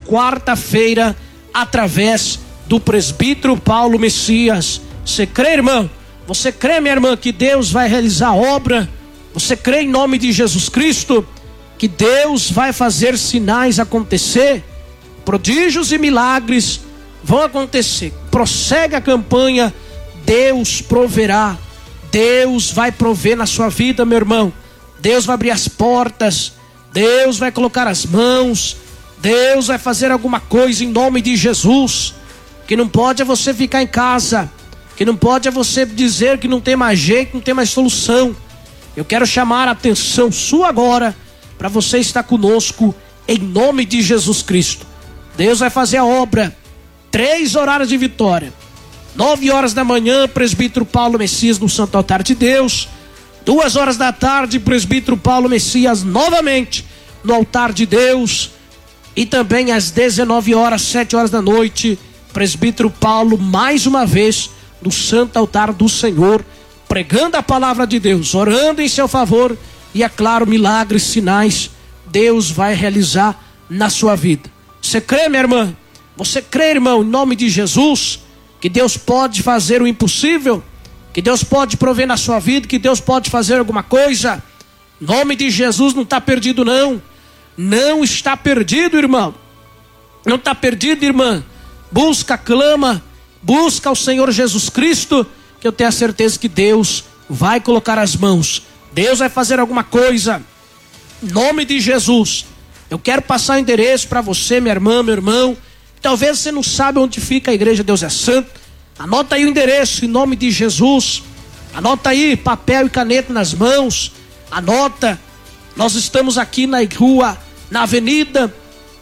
quarta-feira através do presbítero Paulo Messias. Você crê, irmão? Você crê, minha irmã, que Deus vai realizar a obra? Você crê em nome de Jesus Cristo que Deus vai fazer sinais acontecer? Prodígios e milagres vão acontecer. Prossegue a campanha, Deus proverá. Deus vai prover na sua vida, meu irmão. Deus vai abrir as portas, Deus vai colocar as mãos, Deus vai fazer alguma coisa em nome de Jesus. Que não pode é você ficar em casa, que não pode é você dizer que não tem mais jeito, não tem mais solução. Eu quero chamar a atenção sua agora, para você estar conosco em nome de Jesus Cristo. Deus vai fazer a obra. 3 horários de vitória. 9 horas da manhã, presbítero Paulo Messias no Santo Altar de Deus. 2 horas da tarde, presbítero Paulo Messias novamente no Altar de Deus. E também às 19 horas, 7 horas da noite, presbítero Paulo mais uma vez no Santo Altar do Senhor, pregando a palavra de Deus, orando em seu favor. E é claro, milagres, sinais, Deus vai realizar na sua vida. Você crê, minha irmã? Você crê, irmão, em nome de Jesus, que Deus pode fazer o impossível? Que Deus pode prover na sua vida? Que Deus pode fazer alguma coisa? Em nome de Jesus, não está perdido não. Não está perdido, irmão. Não está perdido, irmã. Busca, clama, busca o Senhor Jesus Cristo, que eu tenho a certeza que Deus vai colocar as mãos. Deus vai fazer alguma coisa. Em nome de Jesus. Eu quero passar o endereço para você, minha irmã, meu irmão. Talvez você não sabe onde fica a igreja Deus é Santo. Anota aí o endereço em nome de Jesus. Anota aí, papel e caneta nas mãos. Anota. Nós estamos aqui na rua, na Avenida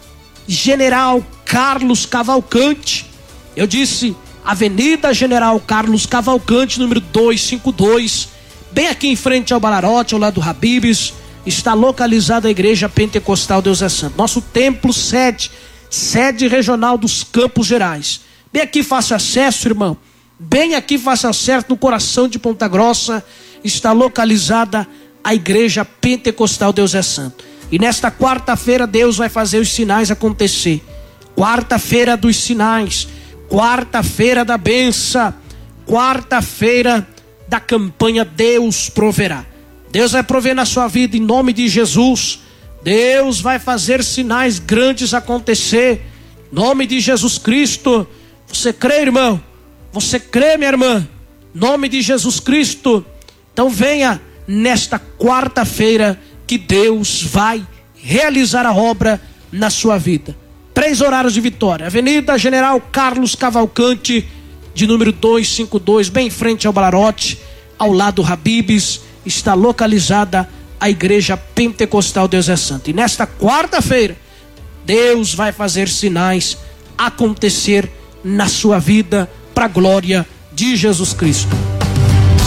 General Carlos Cavalcante. Eu disse Avenida General Carlos Cavalcante, número 252. Bem aqui em frente ao Balarote, ao lado do Habib's, está localizada a Igreja Pentecostal Deus é Santo. Nosso templo sede regional dos Campos Gerais. Bem aqui fácil acesso, irmão. Bem aqui fácil acesso, no coração de Ponta Grossa, está localizada a Igreja Pentecostal Deus é Santo. E nesta quarta-feira Deus vai fazer os sinais acontecer. Quarta-feira dos sinais, quarta-feira da bênção, quarta-feira da campanha Deus proverá. Deus vai prover na sua vida em nome de Jesus. Deus vai fazer sinais grandes acontecer em nome de Jesus Cristo. Você crê, irmão? Você crê, minha irmã? Em nome de Jesus Cristo. Então venha nesta quarta-feira que Deus vai realizar a obra na sua vida. 3 horários de vitória. Avenida General Carlos Cavalcante, de número 252, bem em frente ao Balarote, ao lado do Habib's, está localizada a Igreja Pentecostal Deus é Santo. E nesta quarta-feira, Deus vai fazer sinais acontecer na sua vida, para a glória de Jesus Cristo.